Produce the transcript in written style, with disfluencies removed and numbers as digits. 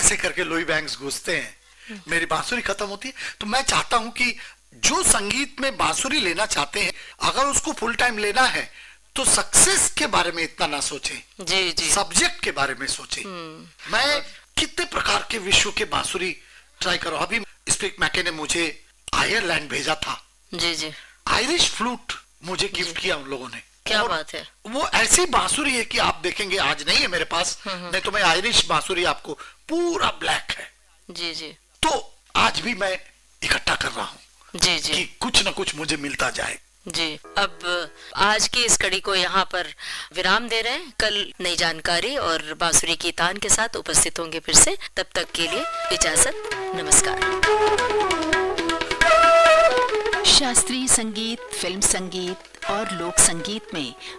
ऐसे करके Louis banks घुसते हैं, मेरी बांसुरी खत्म होती है। तो मैं चाहता हूं कि जो संगीत में बांसुरी लेना चाहते हैं, अगर उसको फुल टाइम लेना है तो सक्सेस के बारे में इतना ना सोचे, जी जी, सब्जेक्ट के बारे में सोचे। मैं कितने प्रकार के विश्व के बांसुरी ट्राई करो। अभी स्पीक मैके ने मुझे आयरलैंड भेजा था, जी जी, आयरिश फ्लूट मुझे गिफ्ट किया उन लोगों ने। क्या बात है। वो ऐसी बांसुरी है कि आप देखेंगे, आज नहीं है मेरे पास, नहीं तो मैं आयरिश बांसुरी आपको, पूरा ब्लैक है। जी जी, तो आज भी मैं इकट्ठा कर रहा हूँ जी जी, कि कुछ ना कुछ मुझे मिलता जाए। जी। अब आज की इस कड़ी को यहाँ पर विराम दे रहे हैं। कल नई जानकारी और बांसुरी की तान के साथ उपस्थित होंगे फिर से। तब तक के लिए इजाजत, नमस्कार। शास्त्रीय संगीत, फिल्म संगीत और लोक संगीत में